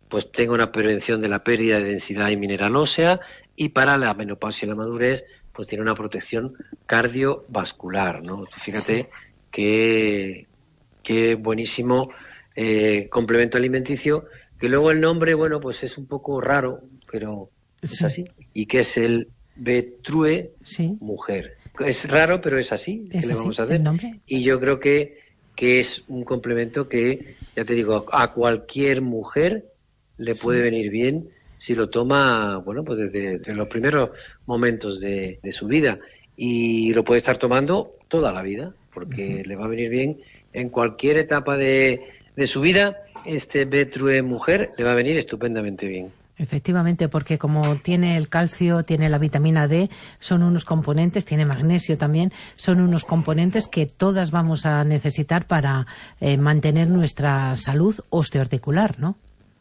pues tenga una prevención de la pérdida de densidad y mineral ósea, y para la menopausia y la madurez pues tiene una protección cardiovascular, ¿no? Fíjate qué buenísimo complemento alimenticio, que luego el nombre, bueno, pues es un poco raro, pero es así, y que es el Betrue Mujer. Es raro, pero es así. ¿Qué le vamos a hacer? Y yo creo que es un complemento que, ya te digo, a cualquier mujer le puede venir bien si lo toma, bueno, pues desde los primeros momentos de su vida, y lo puede estar tomando toda la vida, porque le va a venir bien en cualquier etapa de su vida. Este Betrue Mujer le va a venir estupendamente bien. Efectivamente, porque como tiene el calcio, tiene la vitamina D, son unos componentes, tiene magnesio también, son unos componentes que todas vamos a necesitar para mantener nuestra salud osteoarticular, ¿no?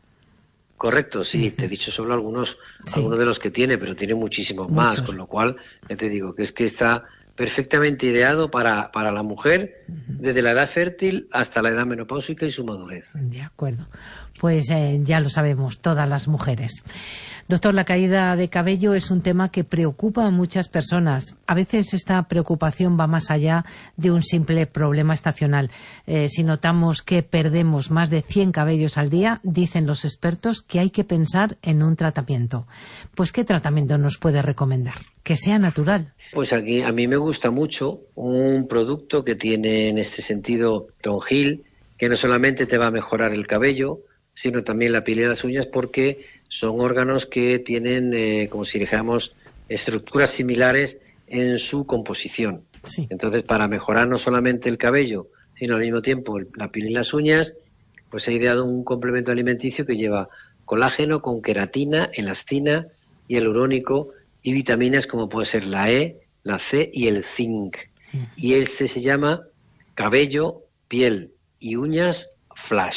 Correcto, sí, te he dicho solo algunos de los que tiene, pero tiene muchísimos más, con lo cual ya te digo que es que está perfectamente ideado para la mujer, desde la edad fértil hasta la edad menopáusica y su madurez. De acuerdo. Pues ya lo sabemos, todas las mujeres. Doctor, la caída de cabello es un tema que preocupa a muchas personas. A veces esta preocupación va más allá de un simple problema estacional. Si notamos que perdemos más de 100 cabellos al día, dicen los expertos que hay que pensar en un tratamiento. Pues, ¿qué tratamiento nos puede recomendar? Que sea natural. Pues aquí a mí me gusta mucho un producto que tiene en este sentido Tongil, que no solamente te va a mejorar el cabello, sino también la piel y las uñas, porque son órganos que tienen, como si dijéramos, estructuras similares en su composición. Sí. Entonces, para mejorar no solamente el cabello, sino al mismo tiempo la piel y las uñas, pues he ideado un complemento alimenticio que lleva colágeno con queratina, elastina, hialurónico y vitaminas como puede ser la E, la C y el zinc. Y este se llama Cabello, Piel y Uñas Flash.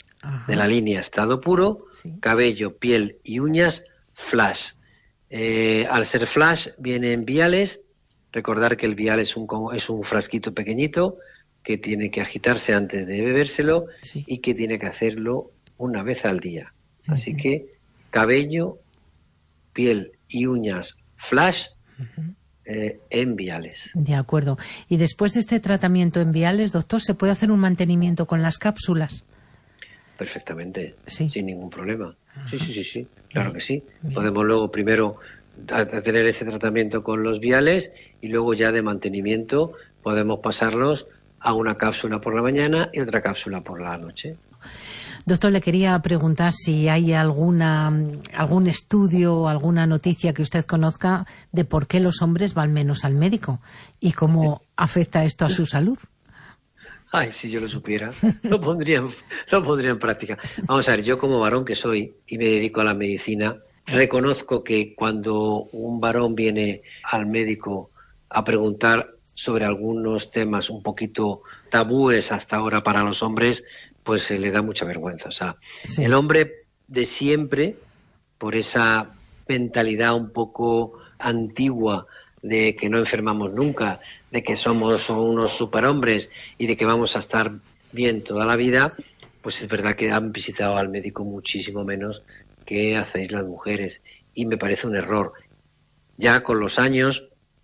De la línea Estado Puro, Cabello, Piel y Uñas Flash. Al ser Flash viene en viales. Recordar que el vial es un frasquito pequeñito que tiene que agitarse antes de bebérselo y que tiene que hacerlo una vez al día. Así que Cabello, Piel y Uñas Flash en viales. De acuerdo. Y después de este tratamiento en viales, doctor, ¿se puede hacer un mantenimiento con las cápsulas? Perfectamente, sin ningún problema. Sí, claro que sí. Podemos luego primero tener ese tratamiento con los viales y luego ya de mantenimiento podemos pasarlos a una cápsula por la mañana y otra cápsula por la noche. Doctor, le quería preguntar si hay algún estudio o alguna noticia que usted conozca de por qué los hombres van menos al médico y cómo afecta esto a su salud. Ay, si yo lo supiera, lo pondría en práctica. Vamos a ver, yo como varón que soy y me dedico a la medicina, reconozco que cuando un varón viene al médico a preguntar sobre algunos temas un poquito tabúes hasta ahora para los hombres, pues se le da mucha vergüenza. O sea, el hombre de siempre, por esa mentalidad un poco antigua de que no enfermamos nunca, de que somos unos superhombres y de que vamos a estar bien toda la vida, pues es verdad que han visitado al médico muchísimo menos que hacéis las mujeres, y me parece un error. Ya con los años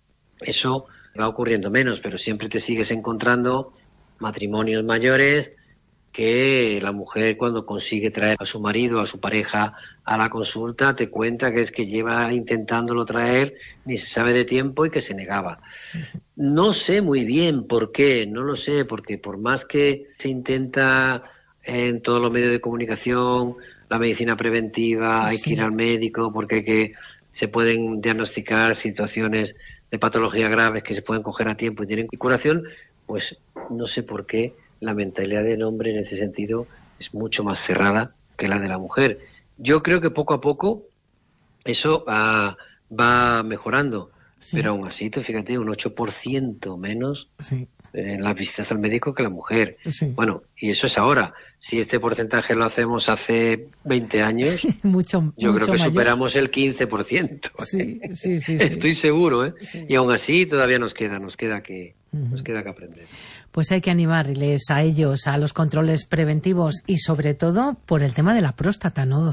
eso va ocurriendo menos, pero siempre te sigues encontrando matrimonios mayores que la mujer, cuando consigue traer a su marido, a su pareja a la consulta, te cuenta que es que lleva intentándolo traer, ni se sabe de tiempo, y que se negaba. No sé muy bien por qué, no lo sé, porque por más que se intenta en todos los medios de comunicación, la medicina preventiva, hay que ir al médico, porque se pueden diagnosticar situaciones de patología graves que se pueden coger a tiempo y tienen curación, pues no sé por qué la mentalidad del hombre en ese sentido es mucho más cerrada que la de la mujer. Yo creo que poco a poco eso va mejorando, pero aún así, fíjate, un 8% menos en las visitas al médico que la mujer. Bueno, y eso es ahora. Si este porcentaje lo hacemos hace 20 años, yo creo que superamos el 15%. Estoy seguro, ¿eh? Y aún así todavía nos queda que aprender. Pues hay que animarles a ellos a los controles preventivos y sobre todo por el tema de la próstata, ¿no, doctor?